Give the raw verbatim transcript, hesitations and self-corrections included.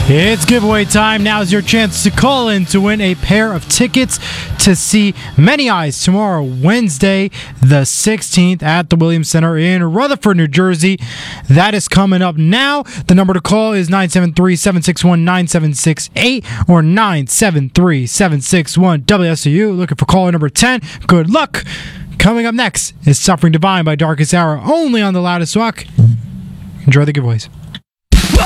It's giveaway time. Now's your chance to call in to win a pair of tickets to see Many Eyes tomorrow, Wednesday, the sixteenth, at the Williams Center in Rutherford, New Jersey. That is coming up now. The number to call is nine seven three, seven six one, nine seven six eight or nine seven three, seven six one, W S O U. Looking for caller number ten. Good luck. Coming up next is Suffering Divine by Darkest Hour, only on the Loudest Rock. Enjoy the giveaways.